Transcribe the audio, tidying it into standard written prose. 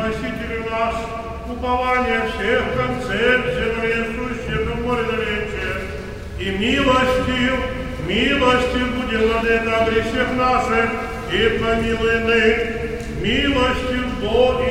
Спасителю наш, упование всех концев земли, сущих в море далече, и милостью буди, владыка, о грехах наших, и помилуй ныне, милостью Бог